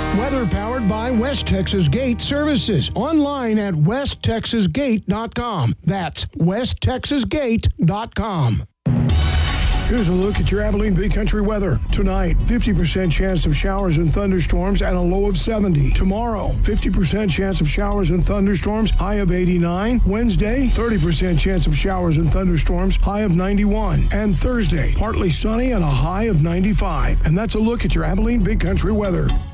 Weather powered by West Texas Gate Services. Online at westtexasgate.com. That's westtexasgate.com. Here's a look at your Abilene Big Country weather. Tonight, 50% chance of showers and thunderstorms and a low of 70. Tomorrow, 50% chance of showers and thunderstorms, high of 89. Wednesday, 30% chance of showers and thunderstorms, high of 91. And Thursday, partly sunny and a high of 95. And that's a look at your Abilene Big Country weather.